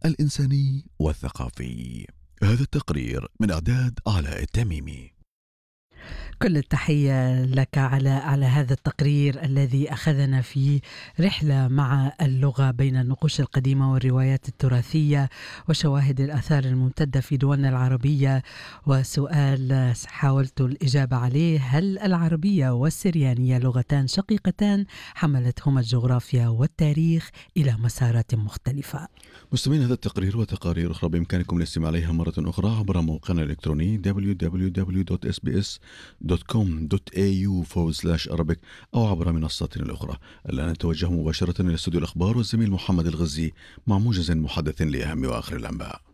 الإنساني والثقافي. هذا التقرير من إعداد علاء التميمي. كل التحية لك على هذا التقرير الذي أخذنا في رحلة مع اللغة بين النقوش القديمة والروايات التراثية وشواهد الآثار الممتدة في دولنا العربية. وسؤال حاولت الإجابة عليه: هل العربية والسريانية لغتان شقيقتان حملتهما الجغرافيا والتاريخ إلى مسارات مختلفة؟ مستمعين، هذا التقرير وتقارير أخرى بإمكانكم الاستماع إليها مرة أخرى عبر موقعنا الإلكتروني www.sbs.com.au/Arabic أو عبر منصاتنا الأخرى. الآن نتوجه مباشرة إلى استوديو الأخبار والزميل محمد الغزي مع موجز محدث لأهم وآخر الأنباء.